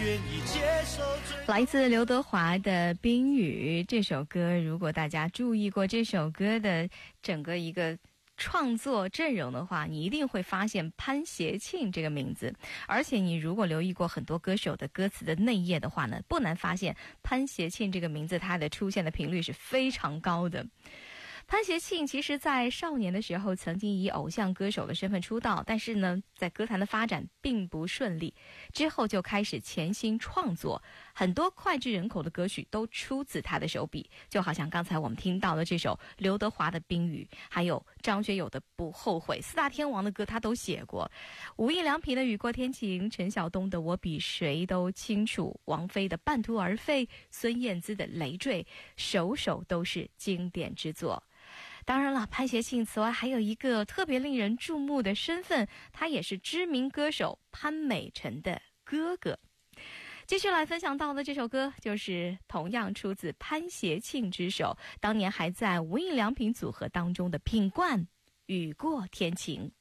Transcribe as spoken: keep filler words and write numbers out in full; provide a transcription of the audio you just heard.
来自刘德华的《冰雨》这首歌，如果大家注意过这首歌的整个一个创作阵容的话，你一定会发现潘协庆这个名字。而且你如果留意过很多歌手的歌词的内页的话呢，不难发现潘协庆这个名字它的出现的频率是非常高的。潘协庆其实在少年的时候曾经以偶像歌手的身份出道，但是呢在歌坛的发展并不顺利，之后就开始潜心创作，很多脍炙人口的歌曲都出自他的手笔，就好像刚才我们听到的这首刘德华的《冰雨》，还有张学友的《不后悔》，四大天王的歌他都写过，无印良品的《雨过天晴》，陈晓东的《我比谁都清楚》，王菲的《半途而废》，孙燕姿的《累赘》，首首都是经典之作。当然了，潘协庆此外还有一个特别令人注目的身份，他也是知名歌手潘美辰的哥哥。继续来分享到的这首歌，就是同样出自潘协庆之手，当年还在无印良品组合当中的品冠《雨过天晴》。